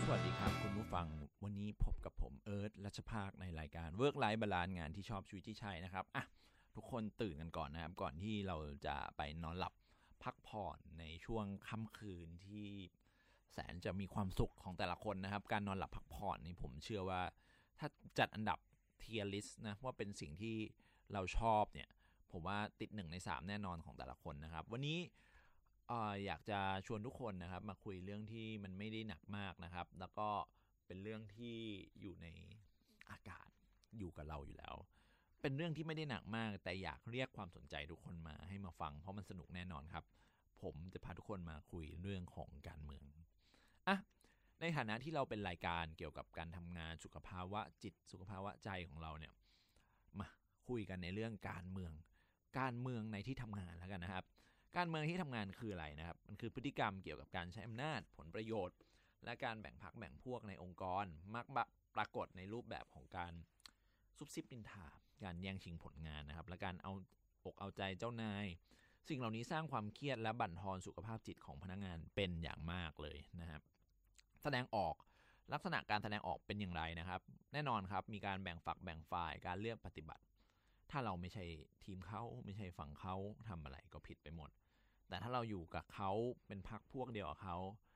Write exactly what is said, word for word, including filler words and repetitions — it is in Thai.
สวัสดีครับคุณผู้ฟังวันนี้พบกับผมเอิร์ธรัชภาคในรายการ Work Life Balance งานที่ชอบชีวิตที่ใช่นะครับอ่ะทุกคนตื่นกันก่อนนะครับก่อนที่เราจะไปนอนหลับพักผ่อนในช่วงค่ำคืนที่แสนจะมีความสุขของแต่ละคนนะครับการนอนหลับพักผ่อนนี่ผมเชื่อว่าถ้าจัดอันดับ tier list นะว่าเป็นสิ่งที่เราชอบเนี่ยผมว่าติดหนึ่งในสามแน่นอนของแต่ละคนนะครับวันนี้เอ่ออยากจะชวนทุกคนนะครับมาคุยเรื่องที่มันไม่ได้หนักมากนะครับแล้วก็เป็นเรื่องที่อยู่ในอากาศอยู่กับเราอยู่แล้วเป็นเรื่องที่ไม่ได้หนักมากแต่อยากเรียกความสนใจทุกคนมาให้มาฟังเพราะมันสนุกแน่นอนครับผมจะพาทุกคนมาคุยเรื่องของการเมืองอ่ะในฐานะที่เราเป็นรายการเกี่ยวกับการทำงานสุขภาวะจิตสุขภาวะใจของเราเนี่ยมาคุยกันในเรื่องการเมืองการเมืองในที่ทำงานแล้วกันนะครับการเมืองที่ทำงานคืออะไรนะครับมันคือพฤติกรรมเกี่ยวกับการใช้อำนาจผลประโยชน์และการแบ่งพรรคแบ่งพวกในองค์กรมักปรากฏในรูปแบบของการซุบซิบนินทาการแย่งชิงผลงานนะครับและการเอาอกเอาใจเจ้านายสิ่งเหล่านี้สร้างความเครียดและบั่นทอนสุขภาพจิตของพนักงานเป็นอย่างมากเลยนะครับแสดงออกลักษณะการแสดงออกเป็นอย่างไรนะครับแน่นอนครับมีการแบ่งฝักแบ่งฝ่ายการเลือกปฏิบัติถ้าเราไม่ใช่ทีมเขาไม่ใช่ฝั่งเขาทำอะไรก็ผิดไปหมดแต่ถ้าเราอยู่กับเขาเป็นพรรคพวกเดียวกับเขา